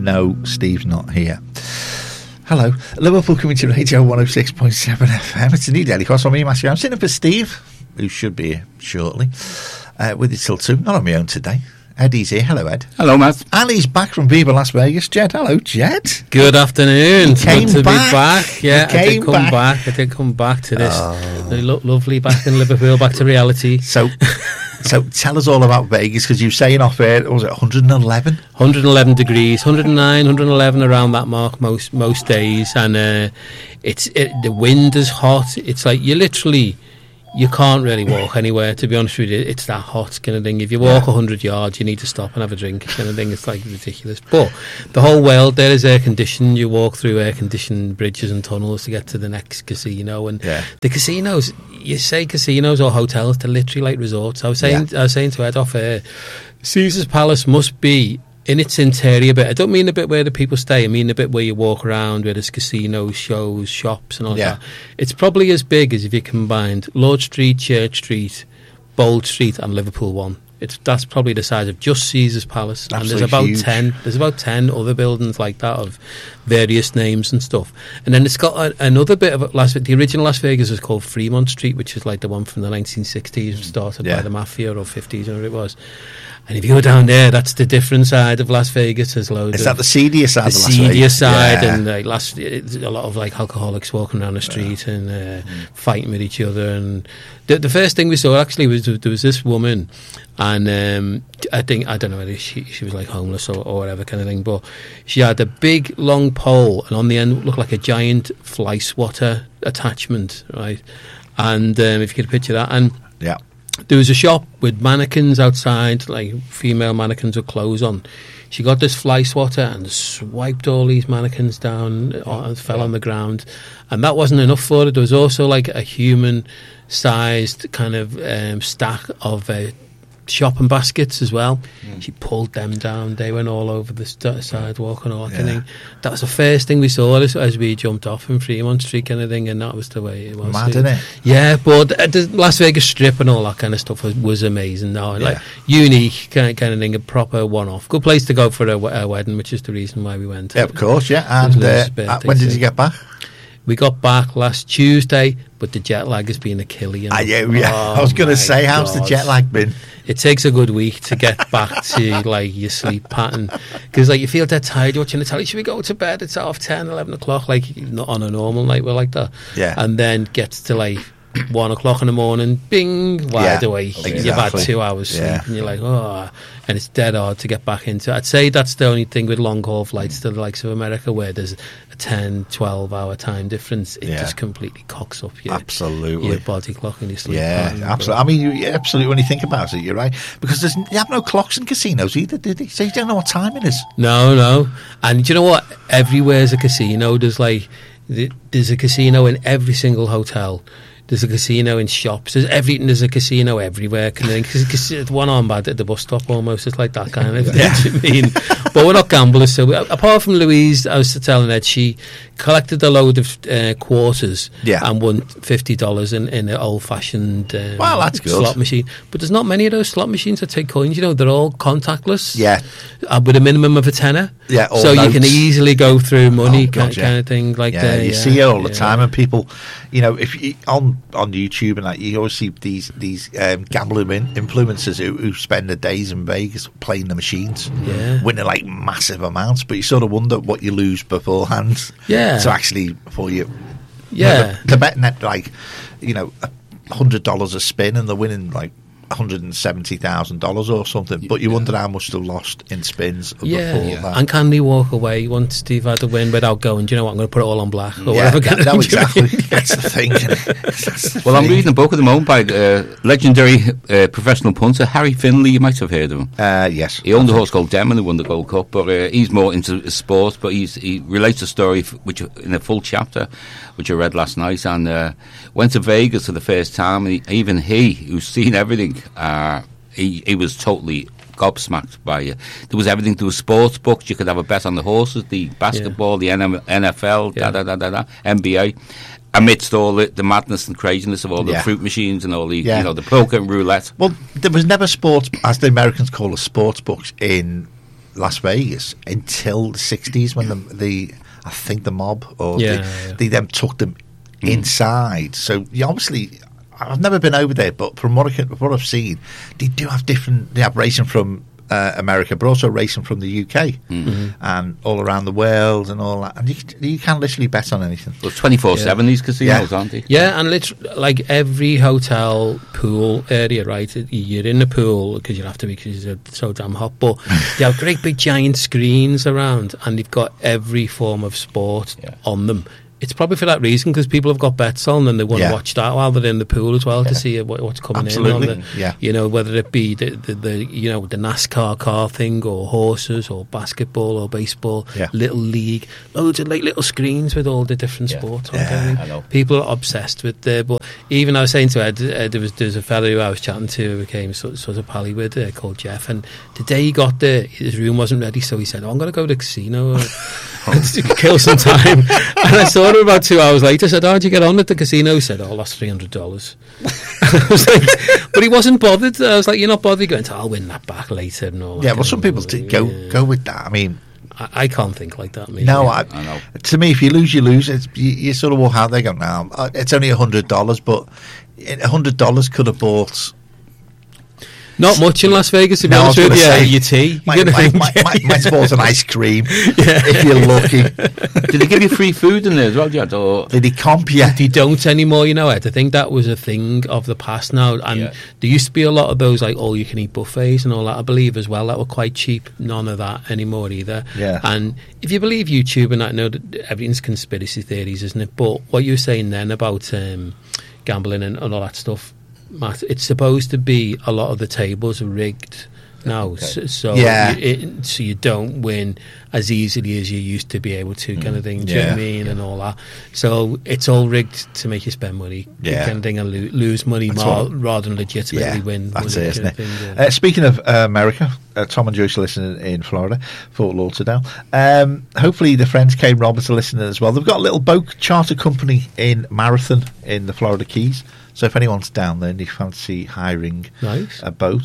No, Steve's not here. Hello, Liverpool Community Radio 106.7 FM. It's a new daily course. I'm me, Matthew. I'm sitting up for Steve, who should be here shortly, with you till 2. Not on my own today. Eddie's here. Hello, Ed. Hello, Matt. Ali's back from Viva Las Vegas. Jed, hello, Jed. Good afternoon. It's good to be back. Yeah, I did come back to this. Lovely back in Liverpool, back to reality. So tell us all about Vegas, because you were saying off air, was it 111? 111 degrees, 109, 111 around that mark most days, and the wind is hot. It's like you can't really walk anywhere, to be honest with you. It's that hot kind of thing. If you walk 100 yards, you need to stop and have a drink kind of thing. It's like ridiculous. But the whole world there is air conditioned. You walk through air conditioned bridges and tunnels to get to the next casino. And the casinos, you say casinos or hotels, they're literally like resorts. I was saying to Ed off air, Caesar's Palace must be in its interior bit. I don't mean the bit where the people stay. I mean the bit where you walk around, where there's casinos, shows, shops and all that. It's probably as big as if you combined Lord Street, Church Street, Bold Street and Liverpool One. That's probably the size of just Caesar's Palace. Absolutely. And there's about 10 other buildings like that of various names and stuff. And then it's got another bit of the original Las Vegas was called Fremont Street, which is like the one from the 1960s, started by the mafia, or 50s, or whatever it was. And if you go down there, that's the different side of Las Vegas. There's loads. Is that the seedier side of Las Vegas? The seedier side, and a lot of like alcoholics walking down the street and fighting with each other. And the first thing we saw actually was there was this woman, and I don't know whether she was like homeless or whatever kind of thing, but she had a big long pole, and on the end looked like a giant fly swatter attachment, right? And if you could picture that, and there was a shop with mannequins outside, like female mannequins with clothes on. She got this fly swatter and swiped all these mannequins down and fell on the ground. And that wasn't enough for it. There was also like a human-sized kind of stack of shopping baskets as well. She pulled them down. They went all over the sidewalk and all that kind of thing. That was the first thing we saw as we jumped off in Fremont Street kind of thing, and that was the way it was. Mad, isn't it? Yeah, but the Las Vegas Strip and all that kind of stuff was amazing. No, like unique kind of thing, a proper one-off. Good place to go for a wedding, which is the reason why we went. Yeah, of course, yeah. And when did you get back? We got back last Tuesday, but the jet lag has been a killer. You know? I was going to say, how's the jet lag been? It takes a good week to get back to like your sleep pattern, because like you feel dead tired watching the telly. Should we go to bed? It's 10, 11 o'clock, like not on a normal night. We're like that, and then gets to like 1 o'clock in the morning, bing, wide awake. Exactly. You've had 2 hours sleep, and you're like, and it's dead hard to get back into. I'd say that's the only thing with long haul flights to the likes of America, where there's a 10, 12 hour time difference. It just completely cocks up your body clock and your sleep pattern. Absolutely. I mean, absolutely. When you think about it, you're right, because you have no clocks in casinos either, do they? So you don't know what time it is. No. And do you know what? Everywhere's a casino. There's a casino in every single hotel. There's a casino in shops. There's a casino everywhere. Because it's one armband at the bus stop almost. It's like that kind of thing. I mean, but we're not gamblers. So apart from Louise, I was telling Ed, she collected a load of quarters and won $50 in an old-fashioned that's good. Slot machine. But there's not many of those slot machines that take coins. You know, they're all contactless. Yeah. With a minminimum of a tenner. Yeah. So notes. You can easily go through money kind of thing. Like you see it all the time, and people, you know, if you, on YouTube and that, you always see these gambling influencers who spend their days in Vegas playing the machines, winning like massive amounts. But you sort of wonder what you lose beforehand. Yeah. So actually, before you, they're betting at like, you know, $100 a spin, and they're winning like $170,000 or something, but you wonder how much they've lost in spins before that. And can they walk away once Steve had a win without going, do you know what, I'm going to put it all on black or whatever? Exactly. That's the thing. I'm reading a book at the moment by legendary professional punter Harry Finley. You might have heard of him. Yes. He owned a horse called Demon who won the Gold Cup, but he's more into sport, but he relates a story which in a full chapter which I read last night, and went to Vegas for the first time, and even he, who's seen everything, he was totally gobsmacked by it. There was everything. There was sports books. You could have a bet on the horses, the basketball, the NFL, NBA. Amidst all the madness and craziness of all the fruit machines and all the you know, the poker and roulette. Well, there was never sports, as the Americans call it, sports books in Las Vegas until the 60s when I think the mob they then took them inside. So obviously, I've never been over there, but from what I've seen, they do have they have racing from America, but also racing from the UK and all around the world and all that. And you can't literally bet on anything. Well, 24/7 these casinos, aren't they? Yeah, and literally, like every hotel pool area, right? You're in the pool because you have to be because it's so damn hot. But they have great big giant screens around, and they've got every form of sport on them. It's probably for that reason, because people have got bets on and they want to watch that while they're in the pool as well to see what's coming in. You know, whether it be the the NASCAR car thing, or horses, or basketball, or baseball, little league, loads of like little screens with all the different sports. I know. People are obsessed with it. But even I was saying to Ed, there's a fellow who I was chatting to who became sort of pally with called Jeff, and the day he got there, his room wasn't ready, so he said, I'm going to go to the casino to kill some time. And I saw him about 2 hours later. I said, how'd you get on at the casino? He said, I lost $300. I was like, but he wasn't bothered. I was like, you're not bothered going to, I'll win that back later and all. Yeah, well, some people go with that. I mean, I can't think like that. No, I know. To me, if you lose, you lose. You sort of walk out there going, no, it's only $100, but $100 could have bought... Not much in Las Vegas, to be honest with you. Your tea. Might have bought an ice cream if you're lucky. Did they give you free food in there as well, Jed? Or did they comp you? They don't anymore, you know, Ed. I think that was a thing of the past now. And there used to be a lot of those, like, all-you-can-eat buffets and all that, I believe, as well, that were quite cheap. None of that anymore either. Yeah. And if you believe YouTube and that, I know that everything's conspiracy theories, isn't it? But what you were saying then about gambling and all that stuff, Matt, it's supposed to be a lot of the tables are rigged now, so you don't win as easily as you used to be able to, kind of thing. Do you know what I mean? And all that. So it's all rigged to make you spend money, kind of thing, and lose money rather than legitimately win. That's it, isn't it? Speaking of America, Tom and Joyce are listening in Florida, Fort Lauderdale. Hopefully the friends Kane Roberts are listening as well. They've got a little boat charter company in Marathon in the Florida Keys. So if anyone's down there and you fancy hiring a boat,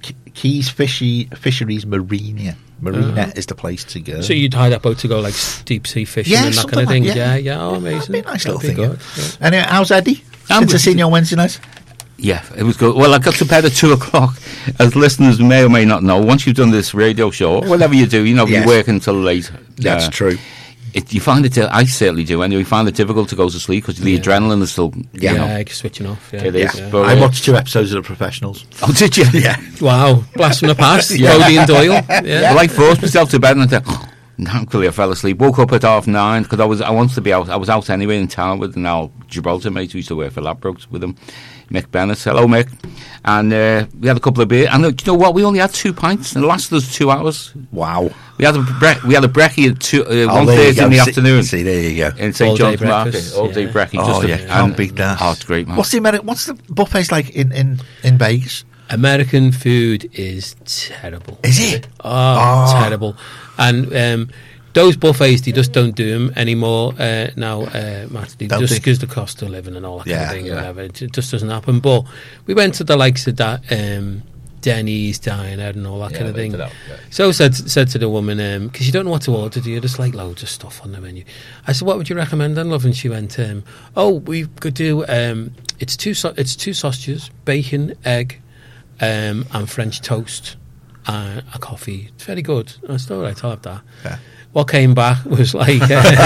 Keys Fisheries Marina is the place to go. So you'd hire that boat to go like deep sea fishing and that kind of thing? Oh, amazing. It'd be a nice little thing. Anyway, how's Eddie? Since I seen you on Wednesday night? Yeah, it was good. Well, I got to bed at 2:00. As listeners may or may not know, once you've done this radio show, or whatever you do, you work until late. That's true. You find it, I certainly do anyway, you find it difficult to go to sleep because the adrenaline is still switching off. It is. But, I watched 2 episodes of The Professionals. Oh, did you? Yeah. Wow, blast from the past. Bodie and Doyle. Well, I forced myself to bed and I thought, naturally I fell asleep. Woke up at 9:30 because I wanted to be out. I was out anyway in town with an old Gibraltar mate who used to work for Ladbrokes with him, Mick Bennett. Hello, Mick. And we had a couple of beers. And you know what? We only had 2 pints and it lasted us 2 hours. Wow. We had a brekkie at 1:30 in the afternoon. See, there you go. In St. John's Market. All day brekkie. Can't beat that. Oh, it's great, man. What's the buffets like in Vegas? American food is terrible. Is it? Terrible. And those buffets, they just don't do them anymore now, Matt. Just because the cost of living and all that kind of thing. Whatever. It just doesn't happen. But we went to the likes of that Denny's diner and all that kind of thing. So I said to the woman, because you don't know what to order, do you? Just like loads of stuff on the menu. I said, what would you recommend then, love? And she went, we could do it's two sausages, bacon, egg, and French toast, a coffee. It's very good. I said, all right, I'll have that. Yeah. What came back was like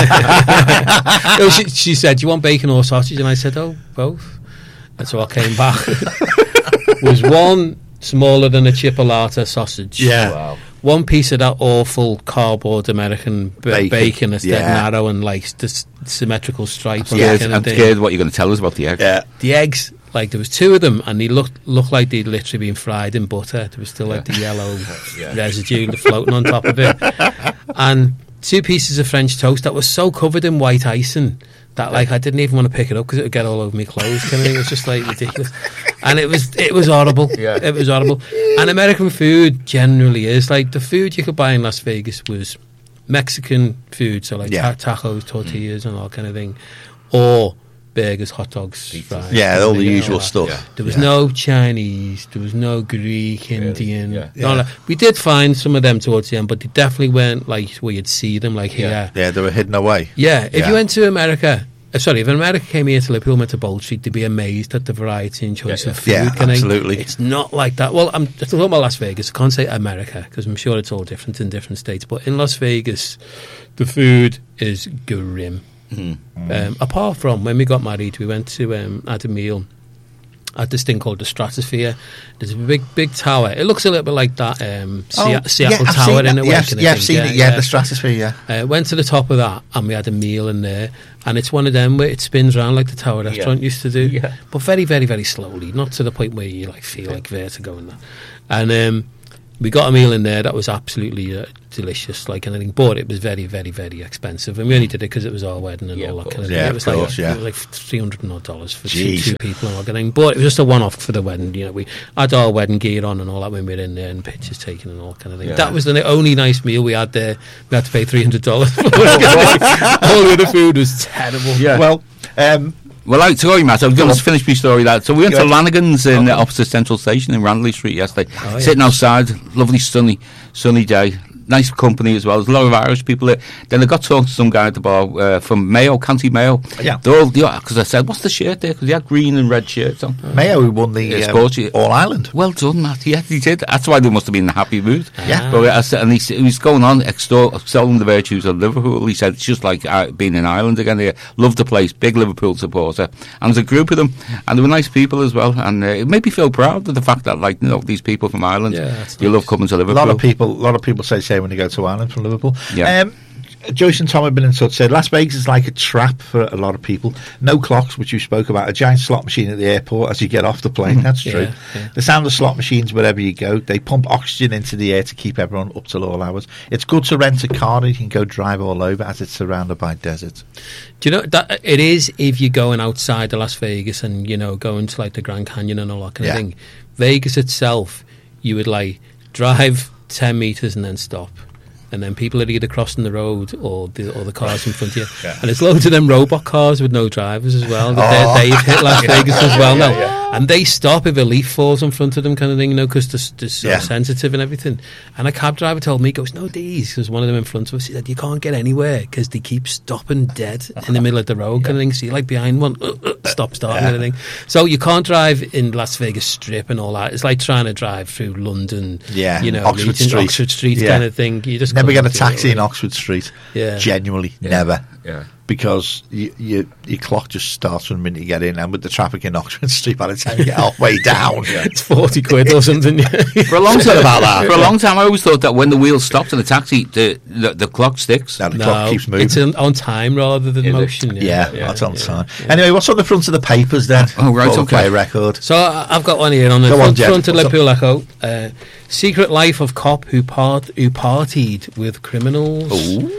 she said, do you want bacon or sausage? And I said, both. And so what came back was one smaller than a chipolata sausage. Yeah. Wow. One piece of that awful cardboard American bacon that's dead narrow and like the symmetrical stripes. I'm scared what you're going to tell us about the eggs. Yeah. The eggs, like there was 2 of them and they looked like they'd literally been fried in butter. There was still like the yellow residue floating on top of it. And 2 pieces of French toast that was so covered in white icing that like I didn't even want to pick it up because it would get all over my clothes. It was just like ridiculous, and it was horrible. It was horrible. And American food generally is like the food you could buy in Las Vegas was Mexican food, so like tacos, tortillas, and all kind of thing, or burgers, hot dogs, fries. Yeah, all the you know, usual that. stuff. Yeah. There was no Chinese, there was no Greek, Indian. Yeah. none of that. We did find some of them towards the end, but they definitely weren't like where you'd see them, like here. Yeah, they were hidden away. Yeah, if Yeah. you went to America, if America came here to Liverpool, went to Bold Street, they'd be amazed at the variety and choice of food. Yeah, kind of. absolutely. It's not like that. Well, I'm talking about Las Vegas. I can't say America because I'm sure it's all different in different states. But in Las Vegas, the food is grim. Apart from when we got married, we went to had a meal at this thing called the Stratosphere. There's a big tower. It looks a little bit like that Seattle I've Tower seen in that. a way. Yes, kind of yeah, I've thing. seen it. Yeah, the Stratosphere. Yeah, Went to the top of that and we had a meal in there, and it's one of them where it spins around like the Tower Restaurant used to do, but very, very, very slowly, not to the point where you like feel like vertigo and that. And we got a meal in there that was absolutely delicious, like anything, but it was very, very, very expensive, and we only did it because it was our wedding and all that kind of thing. Yeah, It was of course, it was like $300 for two Jeez. people and all that kind of thing. But it was just a one-off for the wedding. You know, we had our wedding gear on and all that when we were in there, and pictures taken and all that kind of thing. Yeah. That was the only nice meal we had there. We had to pay $300 for it. All the other food was terrible. Yeah. Well, Well, sorry, Matt, I was going to finish my story. So we went Go to ahead. Lanigan's in opposite Central Station in Ranelagh Street yesterday. Oh, yeah. Sitting outside, lovely sunny day. Nice company as well. There's a lot of Irish people there. Then I got talking to some guy at the bar from Mayo, County Mayo. Yeah. They're all, because I said, what's the shirt there? Because he had green and red shirts on. Mayo who won the Yeah, sports, yeah. All Ireland. Well done, Matt. Yeah, he did. That's why they must have been in a happy mood. Yeah. But I said, and he was going on extolling the virtues of Liverpool. He said it's just like being in Ireland again. They loved the place. Big Liverpool supporter. And there's a group of them, and they were nice people as well. And it made me feel proud of the fact that, like, you know, these people from Ireland, Yeah, that's you nice. love coming to A Liverpool. lot of people say when they go to Ireland from Liverpool. Yeah. Joyce and Tom have been in touch. Said Las Vegas is like a trap for a lot of people. No clocks, which you spoke about. A giant slot machine at the airport as you get off the plane. That's true. Yeah. The sound of slot machines wherever you go. They pump oxygen into the air to keep everyone up till all hours. It's good to rent a car. You can go drive all over as it's surrounded by desert. Do you know that it is if you're going outside of Las Vegas and, you know, going to like the Grand Canyon and all that kind of thing. Vegas itself, you would like drive 10 meters and then stop. And then people are either crossing the road or the cars in front of you. Yeah. And there's loads of them robot cars with no drivers as well. They've hit Las Vegas as well now. And they stop if a leaf falls in front of them, kind of thing, you know, because they're so sensitive and everything. And a cab driver told me, he goes, no, these. There's one of them in front of us. He said, you can't get anywhere because they keep stopping dead in the middle of the road, kind of thing. So you're like behind one, stop, start, kind of thing. So you can't drive in Las Vegas Strip and all that. It's like trying to drive through London, you know, Oxford Street, kind of thing. You just never can't get a do taxi it. in Oxford Street. Yeah. Genuinely, never. Yeah. Because your clock just starts from the minute you get in, and with the traffic in Oxford Street, by the time you get halfway down, It's 40 quid or something. For a long time, for a long time, I always thought that when the wheel stops in a taxi, the clock sticks. now the clock keeps moving. It's on time rather than Is it? motion. Yeah, that's on time. Anyway, what's on the front of the papers then? Oh, right, Before we okay. play a record. So I've got one here on the Go on, front, Jeff. front of What's Liverpool Echo. Secret life of cop who partied with criminals.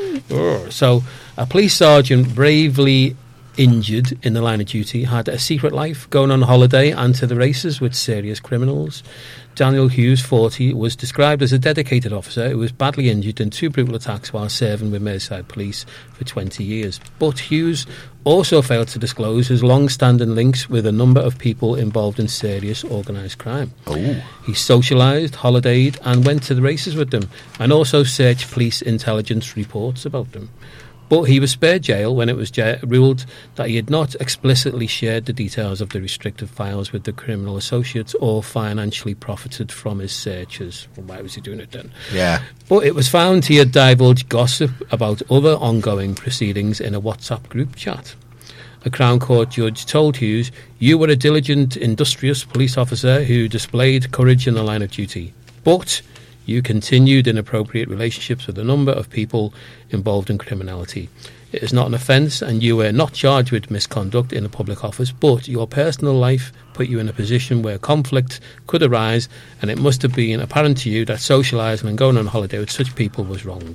Oh. So a police sergeant bravely injured in the line of duty had a secret life, going on holiday and to the races with serious criminals. Daniel Hughes, 40, was described as a dedicated officer who was badly injured in 2 brutal attacks while serving with Merseyside Police for 20 years. But Hughes also failed to disclose his long-standing links with a number of people involved in serious organised crime. He socialised, holidayed and went to the races with them, and also searched police intelligence reports about them. But he was spared jail when it was ruled that he had not explicitly shared the details of the restricted files with the criminal associates or financially profited from his searches. Well, why was he doing it then? Yeah. But it was found he had divulged gossip about other ongoing proceedings in a WhatsApp group chat. A Crown Court judge told Hughes, "You were a diligent, industrious police officer who displayed courage in the line of duty. But you continued inappropriate relationships with a number of people involved in criminality. It is not an offence and you were not charged with misconduct in a public office, but your personal life put you in a position where conflict could arise, and it must have been apparent to you that socialising and going on holiday with such people was wrong."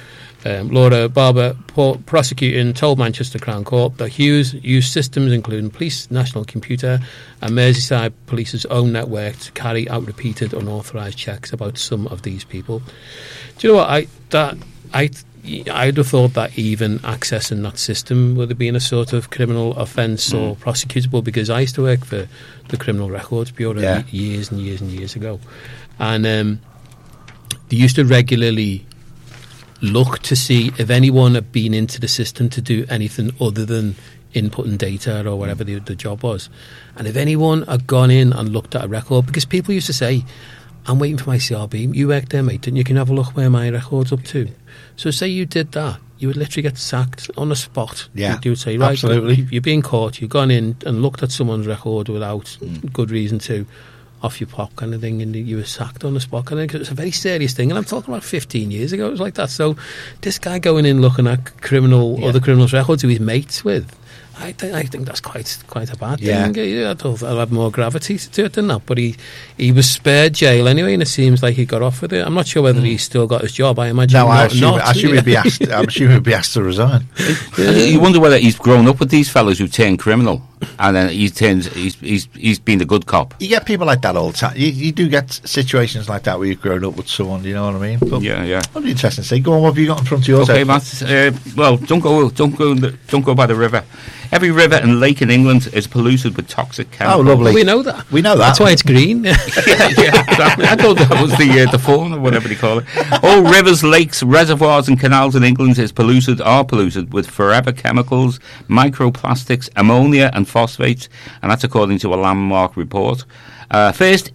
Laura Barber, prosecuting, told Manchester Crown Court that Hughes used systems including Police National Computer and Merseyside Police's own network to carry out repeated unauthorised checks about some of these people. Do you know what? I'd have thought that even accessing that system would have been a sort of criminal offence or prosecutable, because I used to work for the Criminal Records Bureau years and years and years ago, and they used to regularly look to see if anyone had been into the system to do anything other than inputting data or whatever the job was. And if anyone had gone in and looked at a record, because people used to say, I'm waiting for my CRB, you work there, mate, and you can have a look where my record's up to. So say you did that, you would literally get sacked on the spot. Yeah, you would say, right, absolutely. you're being caught, you've gone in and looked at someone's record without good reason to, off your pop kind of thing, and you were sacked on the spot kind of thing, 'cause it's a very serious thing, and I'm talking about 15 years ago, it was like that. So this guy going in looking at other criminals' records who he's mates with, I think that's quite a bad thing. Yeah, I'll have more gravity to it than that. But he was spared jail anyway, and it seems like he got off with it. I'm not sure whether he's still got his job. I imagine No, not. I assume he'd be asked. I'm assuming he'd be asked to resign. You wonder whether he's grown up with these fellas who turn criminal, and then he's been the good cop. You get people like that all the time. You do get situations like that where you've grown up with someone. You know what I mean? But Yeah. that'd be interesting to see. Go on, what have you got in front of yours? Okay, Ed? Matt. Well, don't go by the river. Every river and lake in England is polluted with toxic chemicals. Oh, lovely. We know that. We know that. That's why it's green. yeah, exactly. I thought that was the fauna, or whatever they call it. All rivers, lakes, reservoirs and canals in England are polluted with forever chemicals, microplastics, ammonia and phosphates, and that's according to a landmark report. First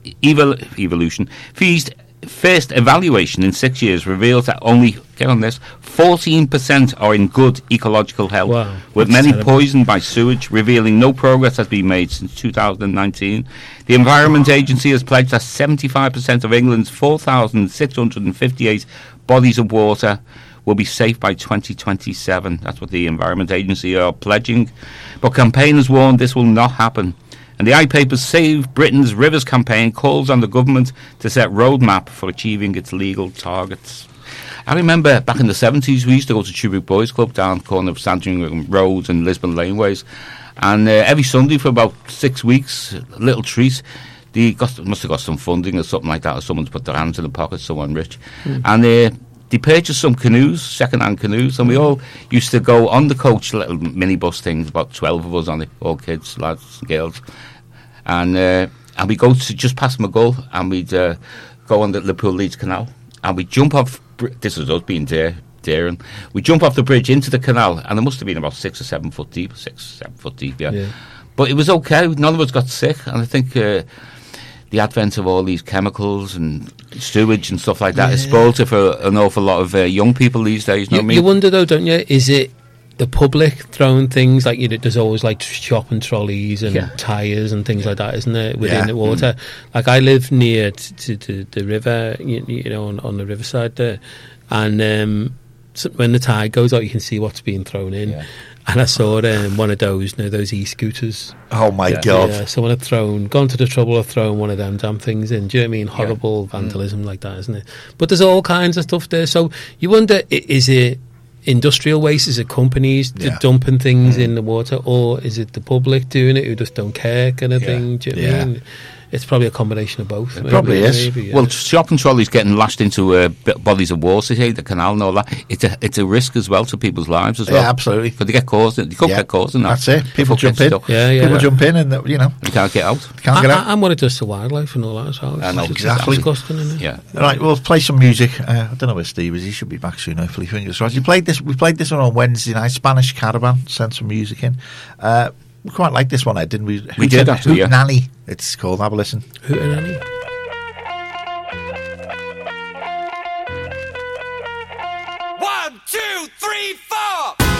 evaluation in 6 years reveals that only, get on this, 14% are in good ecological health, Wow, with that's many terrible. poisoned by sewage, revealing no progress has been made since 2019. The Environment Agency has pledged that 75% of England's 4,658 bodies of water will be safe by 2027. That's what the Environment Agency are pledging. But campaigners warn this will not happen. And the iPaper's Save Britain's Rivers campaign calls on the government to set roadmap for achieving its legal targets. I remember back in the 70s, we used to go to Chubut Boys Club down the corner of Sandringham Road and Lisbon Laneways. And every Sunday for about 6 weeks, a little treat. They must have got some funding or something like that, or someone's put their hands in the pocket, someone rich. And they purchased some canoes, second-hand canoes, and we all used to go on the coach, little minibus things, about 12 of us on it, all kids, lads and girls. And we'd go to just past Maghull, and we'd go on the Liverpool Leeds Canal, and we'd jump off, this was us being daring, we'd jump off the bridge into the canal, and it must have been about 6 or 7 foot deep, yeah. But it was okay, none of us got sick, and I think the advent of all these chemicals and sewage and stuff like that has spoiled it for an awful lot of young people these days. You know what I mean? You wonder though, don't you? Is it the public throwing things like there's always like shopping trolleys and tyres and things like that, isn't there, within the water? Like I live near to the river, you know, on the riverside there, and so when the tide goes out, you can see what's being thrown in. Yeah. And I saw one of those, those e-scooters. Oh my God! Yeah, someone had gone to the trouble of throwing one of them damn things in. Do you know what I mean? Horrible vandalism like that, isn't it? But there's all kinds of stuff there. So you wonder, is it industrial waste? Is it companies dumping things in the water, or is it the public doing it who just don't care, kind of thing? Do you know what I mean? It's probably a combination of both. It probably is. Maybe, Well, shopping trolleys getting lashed into bodies of water, say, the canal and all that. It's a risk as well to people's lives as well. Yeah, absolutely. Because they get caught. They could get caught in that. That's it. People jump in. Stuck. People jump in, and you know, they can't get out. Can't get out. And what it does to wildlife and all that as well. I know, exactly. Disgusting, isn't it? Yeah. All right, we'll play some music. I don't know where Steve is. He should be back soon, hopefully. Fingers crossed. We played this one on Wednesday night. Spanish Caravan sent some music in. We quite like this one, Ed, didn't we? We did, actually, Hoot Nanny, it's called. Have a listen. Hootenanny. 1, 2, 3, 4.